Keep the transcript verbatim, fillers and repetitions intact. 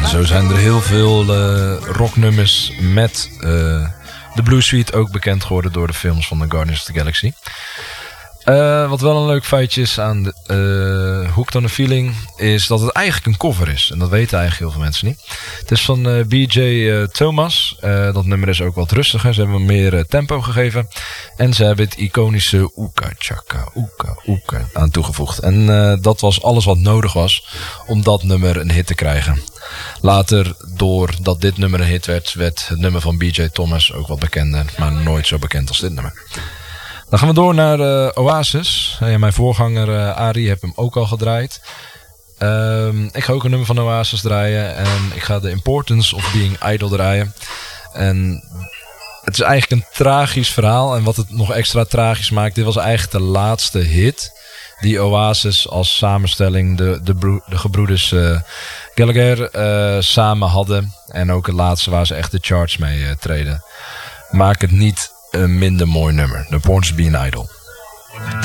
Zo zijn er heel veel uh, rocknummers met uh, de Blue Suite ook bekend geworden door de films van The Guardians of the Galaxy. Uh, wat wel een leuk feitje is aan de, uh, Hooked on a Feeling is dat het eigenlijk een cover is. En dat weten eigenlijk heel veel mensen niet. Het is van uh, B J uh, Thomas. Uh, dat nummer is ook wat rustiger. Ze hebben meer uh, tempo gegeven. En ze hebben het iconische Oeka Chaka Oeka Oeka aan toegevoegd. En uh, dat was alles wat nodig was om dat nummer een hit te krijgen. Later, doordat dit nummer een hit werd, werd het nummer van B J Thomas ook wat bekender. Maar nooit zo bekend als dit nummer. Dan gaan we door naar uh, Oasis. Ja, mijn voorganger uh, Arie heeft hem ook al gedraaid. Um, ik ga ook een nummer van Oasis draaien. En ik ga The Importance of Being Idle draaien. En het is eigenlijk een tragisch verhaal. En wat het nog extra tragisch maakt. Dit was eigenlijk de laatste hit die Oasis als samenstelling de, de, broe, de gebroeders uh, Gallagher uh, samen hadden. En ook het laatste waar ze echt de charts mee uh, treden. Maak het niet een minder mooi nummer. The Importance of Being Idle.